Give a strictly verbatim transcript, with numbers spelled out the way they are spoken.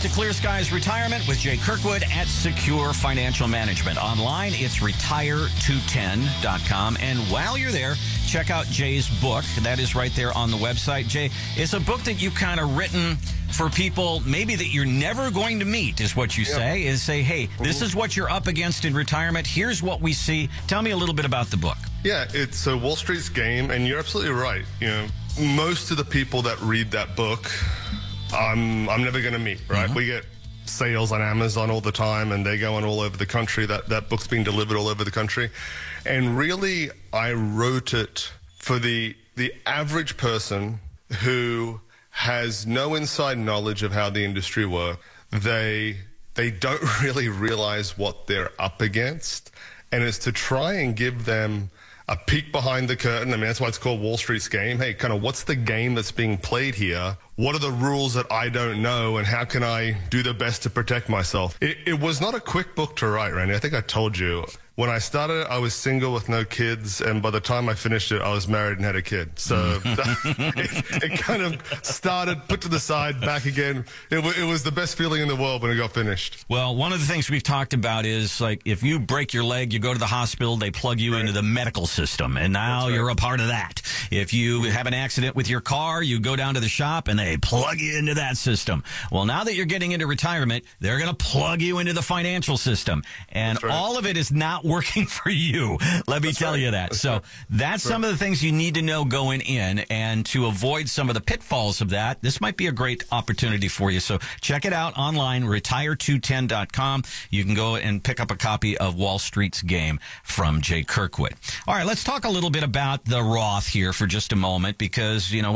to Clear Skies Retirement with Jay Kirkwood at Secure Financial Management. Online, it's retire two ten dot com. And while you're there, check out Jay's book. That is right there on the website. Jay, it's a book that you've kind of written for people maybe that you're never going to meet, is what you Yep. say, is say, hey, this is what you're up against in retirement. Here's what we see. Tell me a little bit about the book. Yeah, it's uh, Wall Street's Game, and you're absolutely right. You know, most of the people that read that book, I'm I'm never going to meet, right? Mm-hmm. We get sales on Amazon all the time, and they go on all over the country. That that book's being delivered all over the country, and really, I wrote it for the the average person who has no inside knowledge of how the industry works. They they don't really realize what they're up against, and it's to try and give them a peek behind the curtain. I mean, that's why it's called Wall Street's Game. Hey, kind of what's the game that's being played here? What are the rules that I don't know, and how can I do the best to protect myself? It, it was not a quick book to write, Randy. I think I told you. When I started, I was single with no kids, and by the time I finished it, I was married and had a kid. So it, it kind of started, put to the side, back again. It, w- it was the best feeling in the world when it got finished. Well, one of the things we've talked about is, like, if you break your leg, you go to the hospital, they plug you Right. into the medical system, and now That's right. you're a part of that. If you have an accident with your car, you go down to the shop, and they plug you into that system. Well, now that you're getting into retirement, they're going to plug you into the financial system. And That's right. all of it is not working for you. Let me That's tell right. you that. That's so right. that's That's some right. of the things you need to know going in, and to avoid some of the pitfalls of that, this might be a great opportunity for you. So check it out online, retire two ten dot com. You can go and pick up a copy of Wall Street's Game from Jay Kirkwood. All right, let's talk a little bit about the Roth here for just a moment, because, you know,